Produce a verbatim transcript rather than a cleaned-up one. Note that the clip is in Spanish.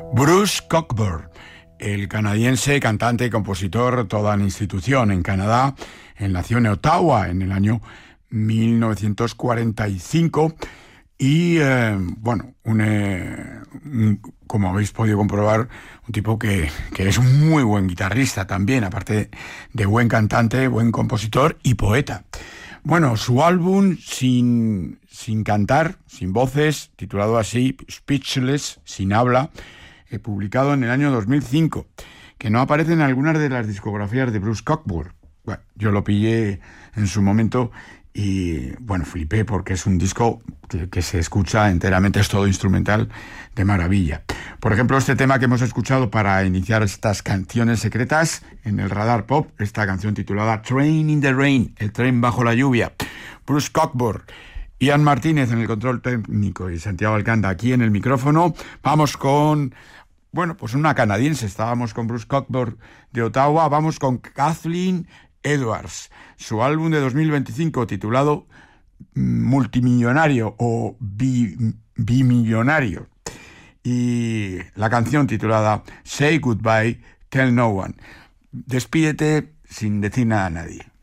Bruce Cockburn, el canadiense, cantante y compositor, toda una institución en Canadá. Él nació en Ottawa en el año mil novecientos cuarenta y cinco y, eh, bueno, un, eh, un, como habéis podido comprobar, un tipo que, que es un muy buen guitarrista también, aparte de buen cantante, buen compositor y poeta. Bueno, su álbum sin, sin cantar, sin voces, titulado así, Speechless, sin habla, eh, publicado en el año dos mil cinco, que no aparece en algunas de las discografías de Bruce Cockburn. Bueno, yo lo pillé en su momento y, bueno, flipé porque es un disco que, que se escucha enteramente, es todo instrumental de maravilla. Por ejemplo, este tema que hemos escuchado para iniciar estas canciones secretas en el Radar Pop, esta canción titulada Train in the Rain, el tren bajo la lluvia. Bruce Cockburn, Ian Martínez en el control técnico y Santiago Alcanda aquí en el micrófono. Vamos con, bueno, pues una canadiense. Estábamos con Bruce Cockburn de Ottawa, vamos con Kathleen Edwards, su álbum de dos mil veinticinco titulado Multimillonario o bi, Bimillonario, y la canción titulada Say Goodbye, Tell No One. Despídete sin decir nada a nadie.